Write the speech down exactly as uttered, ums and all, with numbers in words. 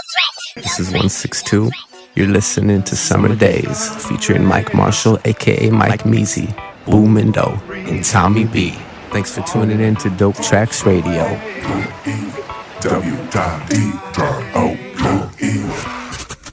This is one sixty-two. You're listening to Summer Days, featuring Mike Marshall, aka Mike Measy, Boomindo, and Tommy B. Thanks for tuning in to Dope Tracks Radio. W D O